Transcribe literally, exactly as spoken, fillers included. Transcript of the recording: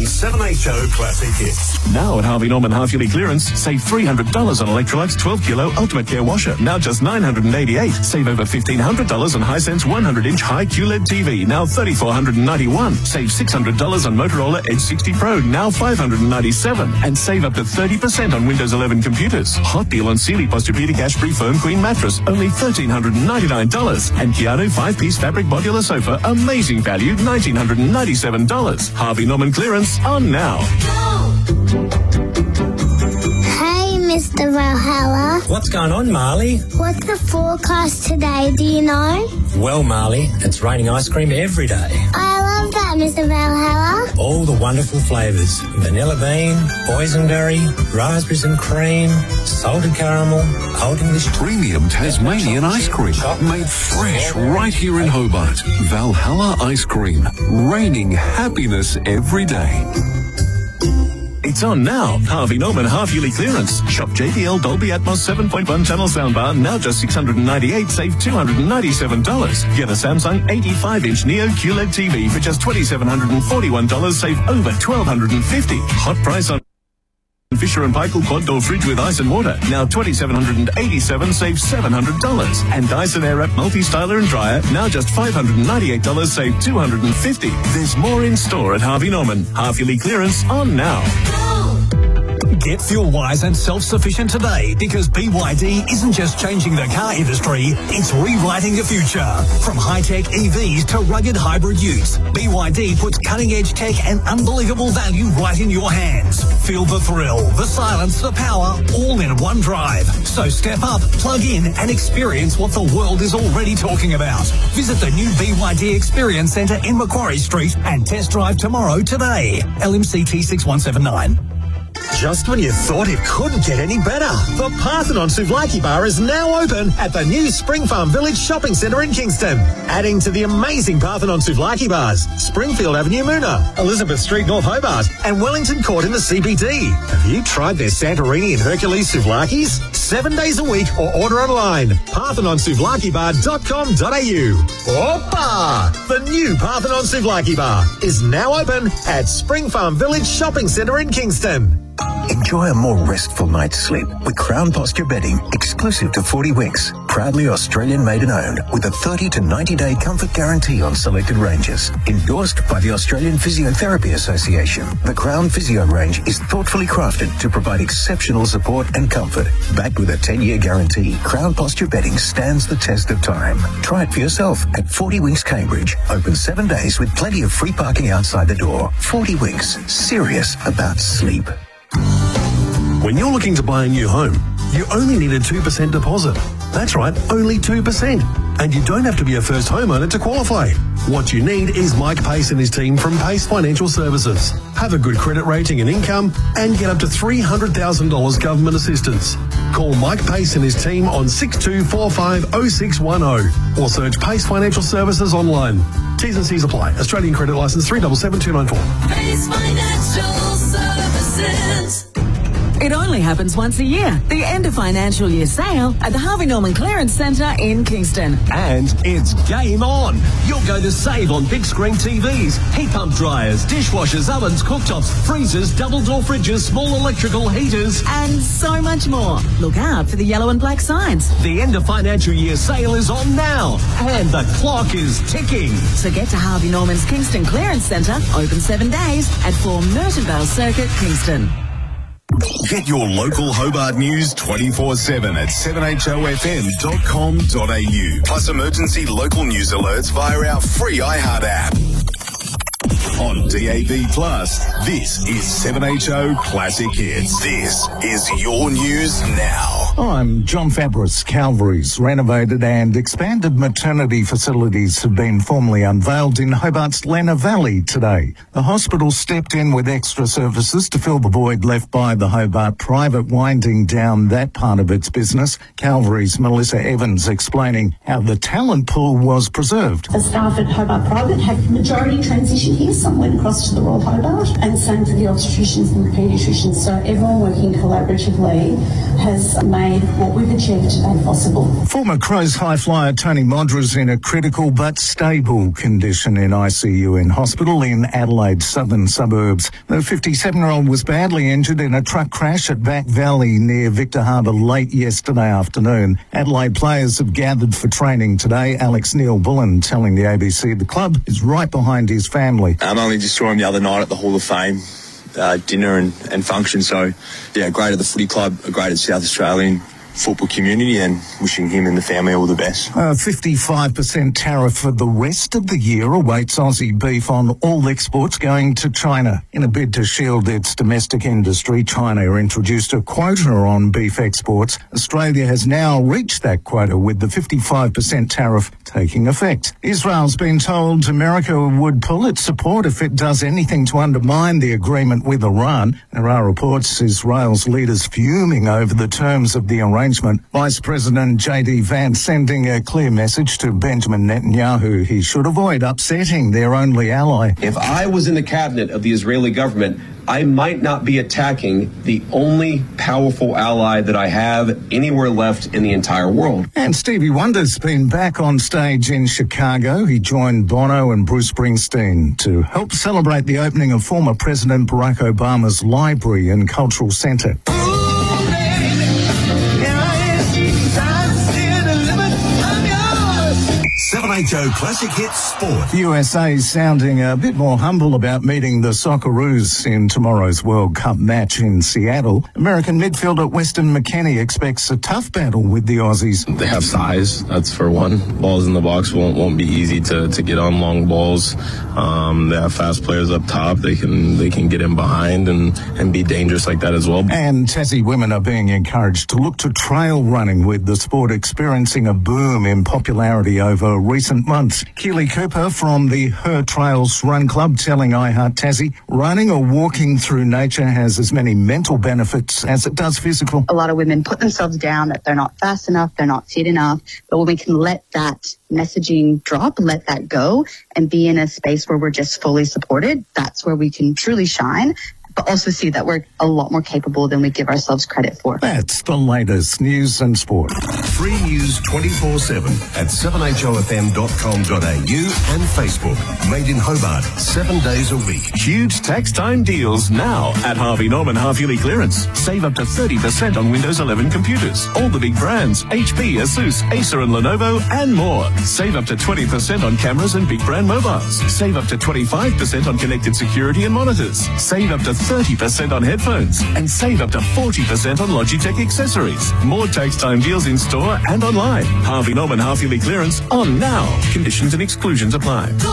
on seven H O Classic Hits. Now at Harvey Norman half-yearly clearance, save three hundred dollars on Electrolux twelve kilo Ultimate Care Washer, now just nine hundred eighty-eight dollars. Save over fifteen hundred dollars on Hisense one hundred inch high Q L E D T V, now three thousand four hundred ninety-one dollars. Save six hundred dollars on Motorola Edge sixty Pro, now five hundred ninety-seven dollars. And save up to thirty percent on Windows eleven computers. Hot deal on Sealy Posturepedic Ashbury Firm Queen Mattress, only one thousand three hundred ninety-nine dollars. And Keanu five-piece fabric modular sofa, amazing value, one thousand nine hundred ninety-seven dollars. Harvey Norman clearance on now. Hey, Mister Valhalla. What's going on, Marley? What's the forecast today, do you know? Well, Marley, it's raining ice cream every day. I love that, Mister Valhalla. All the wonderful flavours. Vanilla bean, boysenberry, raspberries and cream, salted caramel, Old English... Premium Tasmanian ice cream, made fresh right here in Hobart. Valhalla Ice Cream, raining happiness every day. It's on now. Harvey Norman half-yearly clearance. Shop J B L Dolby Atmos seven point one channel soundbar, now just six hundred ninety-eight dollars, save two hundred ninety-seven dollars. Get a Samsung eighty-five inch Neo Q L E D T V for just two thousand seven hundred forty-one dollars, save over one thousand two hundred fifty dollars. Hot price on Fisher and Paykel quad door fridge with ice and water, now two thousand seven hundred eighty-seven dollars, save seven hundred dollars. And Dyson Airwrap multi-styler and dryer, now just five hundred ninety-eight dollars, save two hundred fifty dollars. There's more in store at Harvey Norman. Half-yearly clearance on now. Get fuel-wise and self-sufficient today, because B Y D isn't just changing the car industry, it's rewriting the future. From high-tech E Vs to rugged hybrid utes, B Y D puts cutting-edge tech and unbelievable value right in your hands. Feel the thrill, the silence, the power, all in one drive. So step up, plug in, and experience what the world is already talking about. Visit the new B Y D Experience Centre in Macquarie Street and test drive tomorrow today. L M C T six one seven nine. Just when you thought it couldn't get any better, the Parthenon Souvlaki Bar is now open at the new Spring Farm Village Shopping Centre in Kingston. Adding to the amazing Parthenon Souvlaki Bars, Springfield Avenue Moona, Elizabeth Street North Hobart, and Wellington Court in the C B D. Have you tried their Santorini and Hercules Souvlakis? Seven days a week or order online. parthenon souvlaki bar dot com dot a u. Opa! The new Parthenon Souvlaki Bar is now open at Spring Farm Village Shopping Centre in Kingston. Enjoy a more restful night's sleep with Crown Posture Bedding, exclusive to forty Winks. Proudly Australian made and owned, with a thirty to ninety day comfort guarantee on selected ranges. Endorsed by the Australian Physiotherapy Association, the Crown Physio range is thoughtfully crafted to provide exceptional support and comfort. Backed with a ten year guarantee, Crown Posture Bedding stands the test of time. Try it for yourself at forty Winks Cambridge. Open seven days with plenty of free parking outside the door. forty Winks, serious about sleep. When you're looking to buy a new home, you only need a two percent deposit. That's right, only two percent. And you don't have to be a first homeowner to qualify. What you need is Mike Pace and his team from Pace Financial Services. Have a good credit rating and income and get up to three hundred thousand dollars government assistance. Call Mike Pace and his team on six two four five oh six one oh or search Pace Financial Services online. T's and C's apply. Australian credit licence three seven seven two nine four. Pace Financial Services. It only happens once a year. The end of financial year sale at the Harvey Norman Clearance Centre in Kingston. And it's game on. You'll go to save on big screen T Vs, heat pump dryers, dishwashers, ovens, cooktops, freezers, double door fridges, small electrical heaters. And so much more. Look out for the yellow and black signs. The end of financial year sale is on now. And the clock is ticking. So get to Harvey Norman's Kingston Clearance Centre, open seven days at four Mertonvale Circuit, Kingston. Get your local Hobart news twenty-four seven at seven h o f m dot com dot a u. Plus emergency local news alerts via our free iHeart app. On D A B Plus, this is seven H O Classic Hits. This is your news now. I'm John Fabris. Calvary's renovated and expanded maternity facilities have been formally unveiled in Hobart's Lenna Valley today. The hospital stepped in with extra services to fill the void left by the Hobart Private, winding down that part of its business. Calvary's Melissa Evans explaining how the talent pool was preserved. The staff at Hobart Private have majority transition here. Some um, went across to the Royal Hobart, and same for the obstetricians and the paediatricians. So everyone working collaboratively has made what we've achieved today possible. Former Crows high flyer Tony Modra's in a critical but stable condition in I C U in hospital in Adelaide's southern suburbs. The fifty-seven-year-old was badly injured in a truck crash at Back Valley near Victor Harbour late yesterday afternoon. Adelaide players have gathered for training today. Alex Neil-Bullen telling the A B C the club is right behind his family. I um, only just saw him the other night at the Hall of Fame uh, dinner and, and function. So, yeah, great at the footy club, a great at South Australian football community, and wishing him and the family all the best. A fifty-five percent tariff for the rest of the year awaits Aussie beef on all exports going to China. In a bid to shield its domestic industry, China introduced a quota on beef exports. Australia has now reached that quota with the fifty-five percent tariff taking effect. Israel's been told America would pull its support if it does anything to undermine the agreement with Iran. There are reports Israel's leaders fuming over the terms of the arrangement. Vice President J D Vance sending a clear message to Benjamin Netanyahu. He should avoid upsetting their only ally. If I was in the cabinet of the Israeli government, I might not be attacking the only powerful ally that I have anywhere left in the entire world. And Stevie Wonder's been back on stage in Chicago. He joined Bono and Bruce Springsteen to help celebrate the opening of former President Barack Obama's Library and Cultural Center. seven H O Classic Hits Sport. U S A sounding a bit more humble about meeting the Socceroos in tomorrow's World Cup match in Seattle. American midfielder Weston McKennie expects a tough battle with the Aussies. They have size, that's for one. Balls in the box won't won't be easy to, to get on long balls. Um, they have fast players up top. They can they can get in behind and, and be dangerous like that as well. And Tassie women are being encouraged to look to trail running, with the sport experiencing a boom in popularity over recent months. Keely Cooper from the Her Trails Run Club telling iHeart Tassie, running or walking through nature has as many mental benefits as it does physical. A lot of women put themselves down that they're not fast enough, they're not fit enough, but when we can let that messaging drop, let that go, and be in a space where we're just fully supported, that's where we can truly shine. But also see that we're a lot more capable than we give ourselves credit for. That's the latest news and sport. Free news twenty-four seven at seven H O F M dot com dot A U and Facebook. Made in Hobart, seven days a week. Huge tax time deals now at Harvey Norman half-yearly clearance. Save up to thirty percent on Windows eleven computers. All the big brands, H P, Asus, Acer and Lenovo, and more. Save up to twenty percent on cameras and big brand mobiles. Save up to twenty-five percent on connected security and monitors. Save up to thirty percent on headphones. And save up to forty percent on Logitech accessories. More tax time deals in store and online. Harvey Norman half-yearly clearance on now. Conditions and exclusions apply.